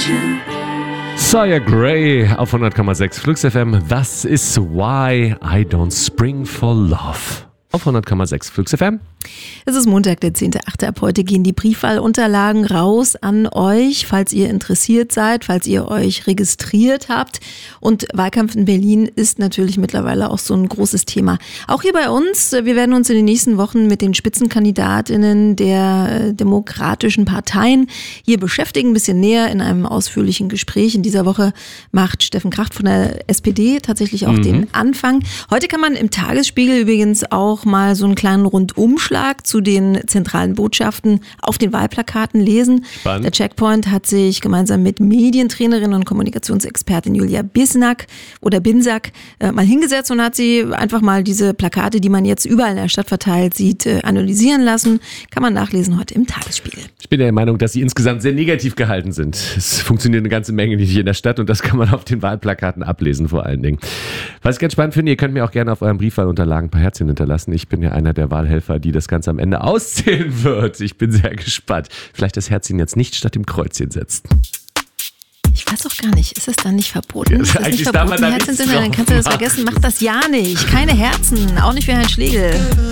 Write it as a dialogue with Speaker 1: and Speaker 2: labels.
Speaker 1: Sawyer Gray auf 100,6 Flux FM. Das ist Why I Don't Spring for Love. Auf 100,6 Flux FM.
Speaker 2: Es ist Montag, der 10.8. Ab heute gehen die Briefwahlunterlagen raus an euch, falls ihr interessiert seid, falls ihr euch registriert habt. Und Wahlkampf in Berlin ist natürlich mittlerweile auch so ein großes Thema. Auch hier bei uns, wir werden uns in den nächsten Wochen mit den SpitzenkandidatInnen der demokratischen Parteien hier beschäftigen, ein bisschen näher in einem ausführlichen Gespräch. In dieser Woche macht Steffen Kracht von der SPD tatsächlich auch den Anfang. Heute kann man im Tagesspiegel übrigens auch mal so einen kleinen Rundumschlag zu den zentralen Botschaften auf den Wahlplakaten lesen.
Speaker 1: Spannend.
Speaker 2: Der Checkpoint hat sich gemeinsam mit Medientrainerin und Kommunikationsexpertin Julia Binsack mal hingesetzt und hat sie einfach mal diese Plakate, die man jetzt überall in der Stadt verteilt sieht, analysieren lassen. Kann man nachlesen heute im Tagesspiegel.
Speaker 1: Ich bin der Meinung, dass sie insgesamt sehr negativ gehalten sind. Es funktioniert eine ganze Menge nicht in der Stadt und das kann man auf den Wahlplakaten ablesen vor allen Dingen. Was ich ganz spannend finde, ihr könnt mir auch gerne auf euren Briefwahlunterlagen ein paar Herzchen hinterlassen. Ich bin ja einer der Wahlhelfer, die das Ganze am Ende auszählen wird. Ich bin sehr gespannt. Vielleicht das Herzchen jetzt nicht statt dem Kreuzchen setzt.
Speaker 2: Ich weiß auch gar nicht, ist das dann nicht verboten? Ist das
Speaker 1: eigentlich
Speaker 2: nicht
Speaker 1: darf
Speaker 2: verboten,
Speaker 1: man da
Speaker 2: Herzen
Speaker 1: nichts
Speaker 2: sind, dann kannst du das
Speaker 1: drauf
Speaker 2: vergessen. Mach das ja nicht. Keine Herzen, auch nicht für Herrn Schlegel.